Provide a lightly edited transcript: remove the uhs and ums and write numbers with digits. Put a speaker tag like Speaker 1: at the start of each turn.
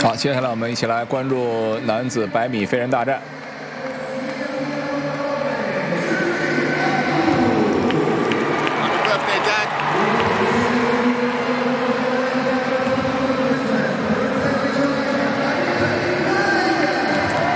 Speaker 1: 好，接下来我们一起来关注男子100米飞人大战。